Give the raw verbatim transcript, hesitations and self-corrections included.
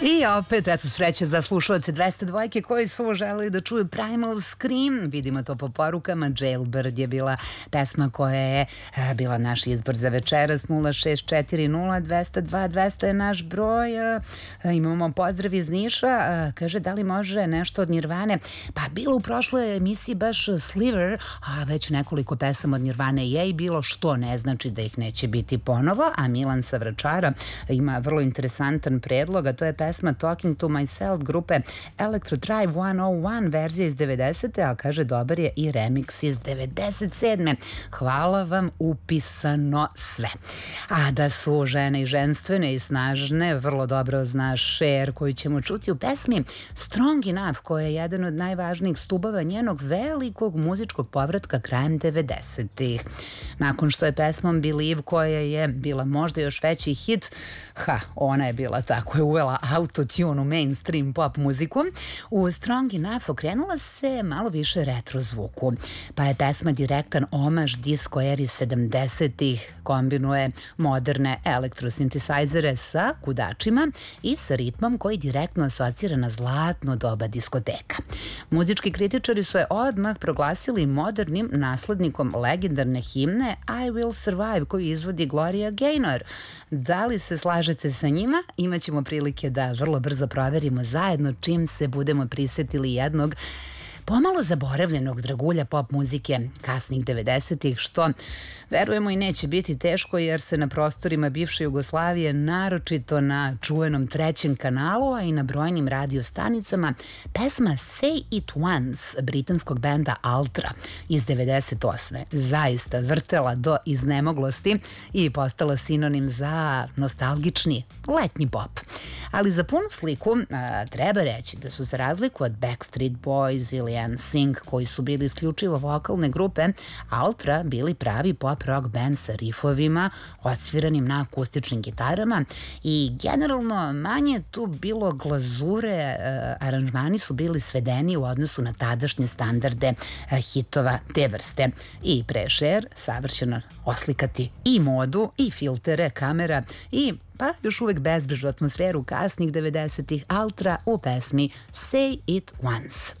I opet, eto, sreće za slušalce dvesta dvojke koji su želeli da čuju Primal Scream. Vidimo to po porukama. Jailbird je bila pesma koja je a, bila naš izbor za večeras. Nula šest četiri nula dvesta dva dvesta je naš broj. A, a, imamo pozdrav iz Niša. A, kaže, da li može nešto od Nirvane? Pa bilo u prošloj emisiji baš Sliver, a već nekoliko pesama od Nirvane je i bilo, što ne znači da ih neće biti ponovo. A Milan sa Vračara ima vrlo interesantan predlog, a to je pesma Talking to Myself grupe Electro Drive sto jedan verzija iz devedesete, a kaže dobar je i remix iz devedeset sedme. Hvala vam, upisano sve. A da su žene i ženstvene i snažne, vrlo dobro zna Cher koju ćemo čuti u pesmi Strong Enough, koja je jedan od najvažnijih stubova njenog velikog muzičkog povratka krajem devedesetih. Nakon što je pesmom Believe, koja je bila možda još veći hit, ha, ona je bila tako, je uvela autotune u mainstream pop muziku. U Strong Enough okrenula se malo više retro zvuku, pa je pesma direktan omaž disco eri sedamdesetih, kombinuje moderne elektrosintesajzere sa kudačima i sa ritmom koji direktno asocira na zlatno doba diskoteka. Muzički kritičari su je odmah proglasili modernim naslednikom legendarne himne I Will Survive koju izvodi Gloria Gaynor. Da li se slažete sa njima? Imaćemo prilike da vrlo brzo proverimo zajedno čim se budemo prisetili jednog pomalo zaboravljenog dragulja pop muzike kasnih devedesetih, što verujemo i neće biti teško jer se na prostorima bivše Jugoslavije, naročito na čuvenom trećem kanalu, a i na brojnim radio stanicama, pesma Say It Once britanskog benda Ultra iz devedeset osme zaista vrtela do iznemoglosti i postala sinonim za nostalgični letnji pop. Ali za punu sliku a, treba reći da su za razliku od Backstreet Boys ili N Sync, koji su bili isključivo vokalne grupe, Ultra bili pravi pop rock band sa rifovima odsviranim na akustičnim gitarama i generalno manje tu bilo glazure, e, aranžmani su bili svedeni u odnosu na tadašnje standarde e, hitova te vrste. I pre Cher savršeno oslikati i modu i filtere, kamera i pa još uvek bezbrižnu atmosferu kasnih devedesetih Ultra u pesmi Say It Once.